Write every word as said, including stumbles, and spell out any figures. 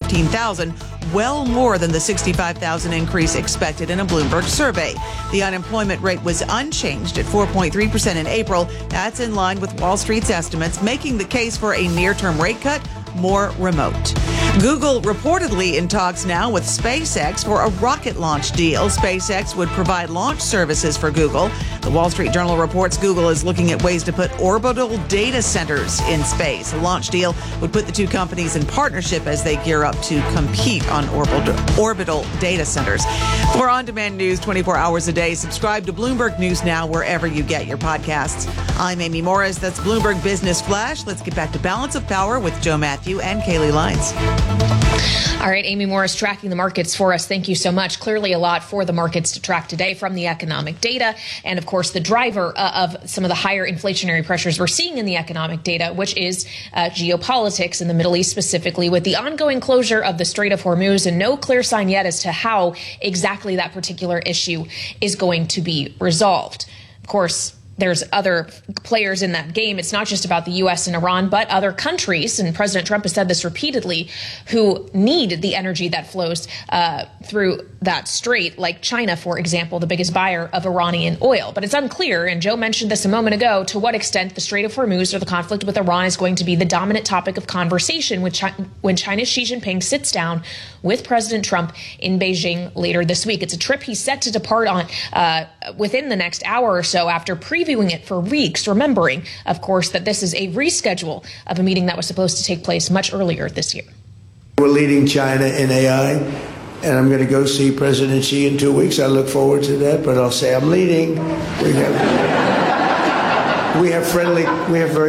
fifteen thousand, well more than the sixty-five thousand increase expected in a Bloomberg survey. The unemployment rate was unchanged at four point three percent in April. That's in line with Wall Street's estimates, making the case for a near-term rate cut more remote. Google reportedly in talks now with SpaceX for a rocket launch deal. SpaceX would provide launch services for Google. The Wall Street Journal reports Google is looking at ways to put orbital data centers in space. A launch deal would put the two companies in partnership as they gear up to compete on orbital, orbital data centers. For on-demand news twenty-four hours a day, subscribe to Bloomberg News Now wherever you get your podcasts. I'm Amy Morris. That's Bloomberg Business Flash. Let's get back to Balance of Power with Joe Matthew and Kaylee Lyons. All right, Amy Morris tracking the markets for us. Thank you so much. Clearly a lot for the markets to track today from the economic data. And of course, the driver uh, of some of the higher inflationary pressures we're seeing in the economic data, which is uh, geopolitics in the Middle East, specifically with the ongoing closure of the Strait of Hormuz and no clear sign yet as to how exactly that particular issue is going to be resolved. Of course, there's other players in that game. It's not just about the U S and Iran, but other countries, and President Trump has said this repeatedly, who need the energy that flows uh, through that strait, like China, for example, the biggest buyer of Iranian oil. But it's unclear, and Joe mentioned this a moment ago, to what extent the Strait of Hormuz or the conflict with Iran is going to be the dominant topic of conversation when, Chi- when China's Xi Jinping sits down with President Trump in Beijing later this week. It's a trip he's set to depart on uh, within the next hour or so after previewing it for weeks, remembering, of course, that this is a reschedule of a meeting that was supposed to take place much earlier this year. We're leading China in A I, and I'm going to go see President Xi in two weeks. I look forward to that, but I'll say I'm leading. We have, we have friendly, we have very